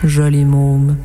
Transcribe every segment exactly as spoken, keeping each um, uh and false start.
joli môme.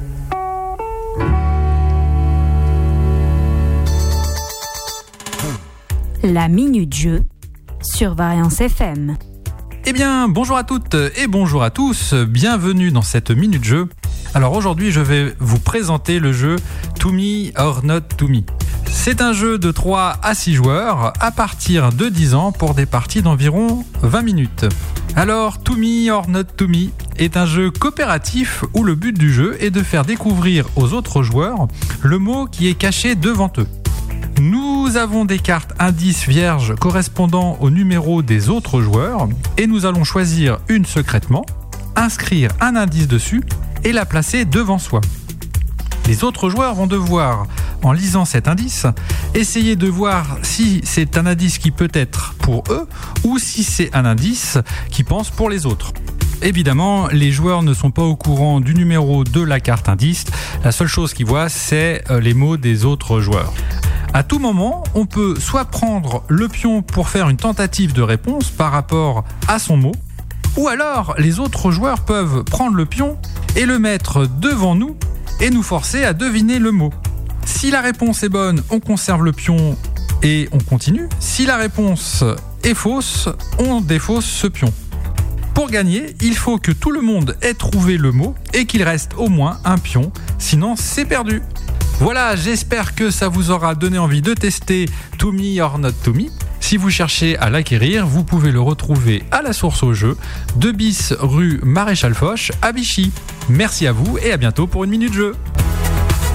La Minute Jeu sur Variance F M. Eh bien, bonjour à toutes et bonjour à tous, bienvenue dans cette Minute Jeu. Alors aujourd'hui, je vais vous présenter le jeu To Me or Not To Me. C'est un jeu de trois à six joueurs à partir de dix ans pour des parties d'environ vingt minutes. Alors, To Me or Not To Me est un jeu coopératif où le but du jeu est de faire découvrir aux autres joueurs le mot qui est caché devant eux. Nous avons des cartes indices vierges correspondant au numéro des autres joueurs et nous allons choisir une secrètement, inscrire un indice dessus et la placer devant soi. Les autres joueurs vont devoir, en lisant cet indice, essayer de voir si c'est un indice qui peut être pour eux ou si c'est un indice qui pense pour les autres. Évidemment, les joueurs ne sont pas au courant du numéro de la carte indice. La seule chose qu'ils voient, c'est les mots des autres joueurs. À tout moment, on peut soit prendre le pion pour faire une tentative de réponse par rapport à son mot, ou alors les autres joueurs peuvent prendre le pion et le mettre devant nous et nous forcer à deviner le mot. Si la réponse est bonne, on conserve le pion et on continue. Si la réponse est fausse, on défausse ce pion. Pour gagner, il faut que tout le monde ait trouvé le mot et qu'il reste au moins un pion, sinon c'est perdu. Voilà, j'espère que ça vous aura donné envie de tester To Me or Not To Me. Si vous cherchez à l'acquérir, vous pouvez le retrouver à la source au jeu, deux bis rue Maréchal Foch à Vichy. Merci à vous et à bientôt pour une Minute Jeu.